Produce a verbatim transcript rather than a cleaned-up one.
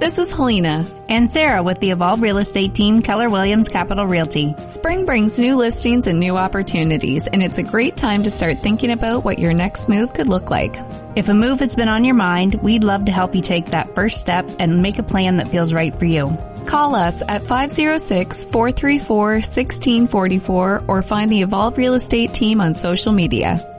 This is Helena. And Sarah with the Evolve Real Estate Team, Keller Williams Capital Realty. Spring brings new listings and new opportunities, and it's a great time to start thinking about what your next move could look like. If a move has been on your mind, we'd love to help you take that first step and make a plan that feels right for you. Call us at five oh six, four three four, one six four four or find the Evolve Real Estate Team on social media.